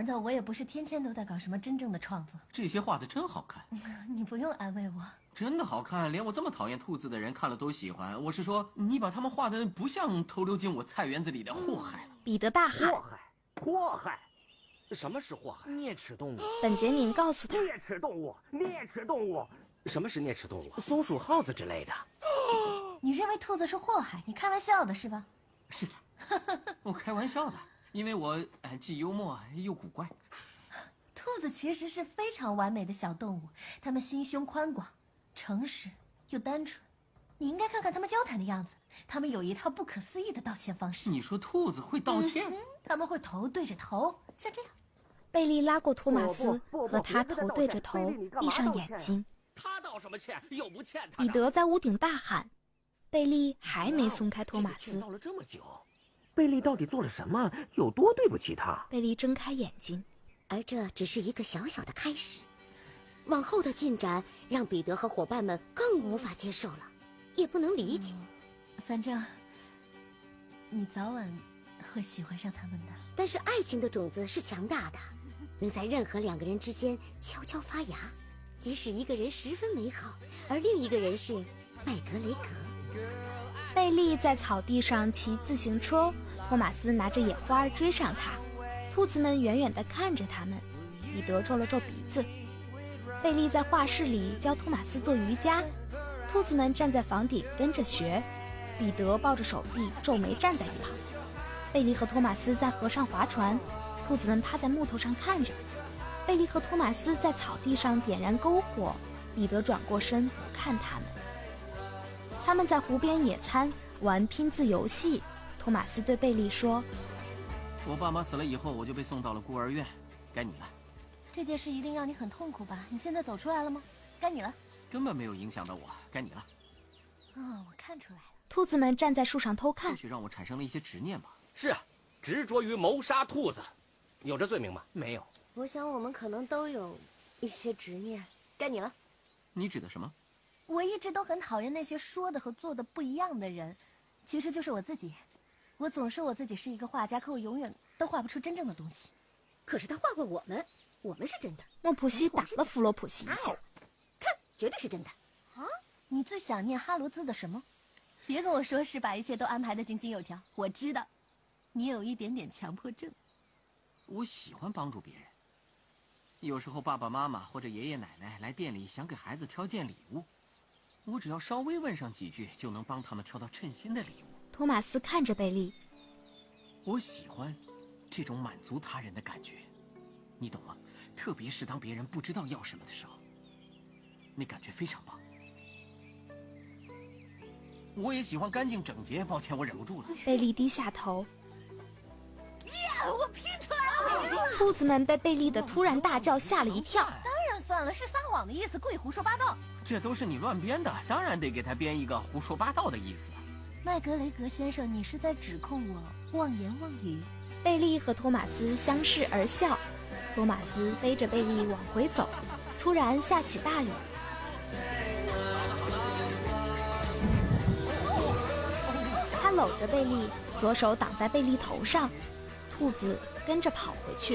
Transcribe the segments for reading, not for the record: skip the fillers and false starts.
玩的，我也不是天天都在搞什么真正的创作。 这些画的真好看。 你不用安慰我。 真的好看，连我这么讨厌兔子的人看了都喜欢。我是说，你把他们画的不像偷溜进我菜园子里的祸害了。 彼得大喊： 祸害！什么是祸害？啮齿动物。 本杰明告诉他： 啮齿动物。什么是啮齿动物？松鼠、耗子之类的。 你认为兔子是祸害？你开玩笑的是吧？ 是的，我开玩笑的，因为我既幽默又古怪。 兔子其实是非常完美的小动物，它们心胸宽广、诚实又单纯。你应该看看它们交谈的样子，它们有一套不可思议的道歉方式。 你说兔子会道歉？ 它们会头对着头，像这样。 贝利拉过托马斯，和他头对着头，闭上眼睛。 他道什么歉？又不欠他。 彼得在屋顶大喊，贝利还没松开托马斯。 到了这么久，贝利到底做了什么？有多对不起他？ 贝利睁开眼睛， 而这只是一个小小的开始。往后的进展让彼得和伙伴们更无法接受了，也不能理解。 反正你早晚会喜欢上他们的。 但是爱情的种子是强大的，能在任何两个人之间悄悄发芽。即使一个人十分美好，而另一个人是麦格雷格。 贝利在草地上骑自行车，托马斯拿着野花追上他。兔子们远远地看着他们。彼得皱了皱鼻子。贝利在画室里教托马斯做瑜伽，兔子们站在房顶跟着学。彼得抱着手臂皱眉站在一旁。贝利和托马斯在河上划船，兔子们趴在木头上看着。贝利和托马斯在草地上点燃篝火，彼得转过身不看他们。他们在湖边野餐，玩拼字游戏。托马斯对贝利说： 我爸妈死了以后，我就被送到了孤儿院，该你了。 这件事一定让你很痛苦吧？你现在走出来了吗？该你了。 根本没有影响到我，该你了。 我看出来了。 兔子们站在树上偷看， 或许让我产生了一些执念吧。 是，执着于谋杀兔子，有这罪名吗？ 没有。 我想我们可能都有一些执念。该你了。 你指的什么？ 我一直都很讨厌那些说的和做的不一样的人，其实就是我自己。我总说我自己是一个画家，可我永远都画不出真正的东西。 可是他画过我们，我们是真的。 莫普西打了弗罗普西一下， 看，绝对是真的。 你最想念哈罗兹的什么？别跟我说是把一切都安排得井井有条，我知道，你有一点点强迫症。 我喜欢帮助别人。有时候爸爸妈妈或者爷爷奶奶来店里想给孩子挑件礼物，我只要稍微问上几句，就能帮他们挑到称心的礼物。 托马斯看着贝利， 我喜欢这种满足他人的感觉，你懂吗？特别是当别人不知道要什么的时候，那感觉非常棒。我也喜欢干净整洁，抱歉，我忍不住了。 贝利低下头。 我拼出来了！ 兔子们被贝利的突然大叫吓了一跳。 当然算了，是撒谎的意思，故意胡说八道。 这都是你乱编的，当然得给他编一个胡说八道的意思。 麦格雷格先生，你是在指控我妄言妄语？ 贝利和托马斯相视而笑。托马斯背着贝利往回走，突然下起大雨。他搂着贝利，左手挡在贝利头上，兔子跟着跑回去。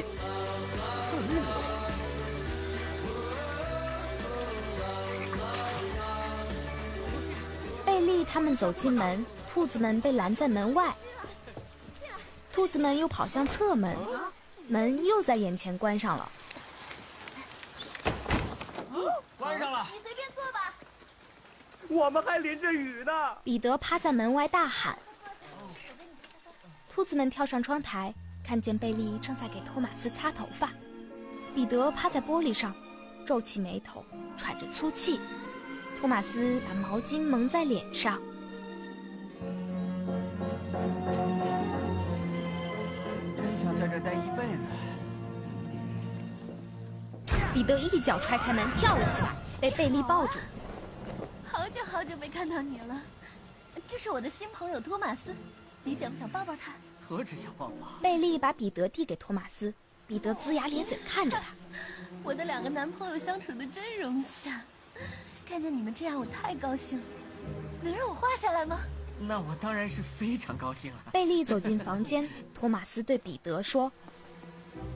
贝利他们走进门，兔子们被拦在门外。兔子们又跑向侧门，门又在眼前关上了。 关上了。 你随便坐吧。 我们还淋着雨呢。 彼得趴在门外大喊。兔子们跳上窗台，看见贝利正在给托马斯擦头发。彼得趴在玻璃上，皱起眉头，喘着粗气。托马斯把毛巾蒙在脸上。 真想在这待一辈子。 彼得一脚踹开门，跳了起来，被贝利抱住。 好久没看到你了，这是我的新朋友托马斯，你想不想抱抱他？ 何止想抱抱。 贝利把彼得递给托马斯，彼得龇牙咧嘴看着他。 我的2个男朋友相处得真融洽，看见你们这样我太高兴了。能让我画下来吗？ 那我当然是非常高兴了。 贝利走进房间，托马斯对彼得说：